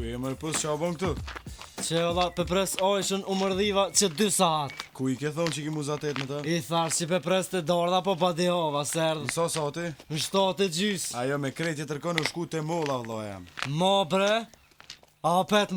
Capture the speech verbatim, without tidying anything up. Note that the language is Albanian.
Ku e mërë pus që a bon këtu? Që ola pe pres ojshën u mërdhiva që dy saat. Ku i ke thonë që ki muzatet me ta? I thash që pe pres të dorda po pa dihova serdh. Në sa sati? Në shtatë e gjys. Ajo me krejtje tërkon u shku të molla vëlla jam. Mo bre, a pet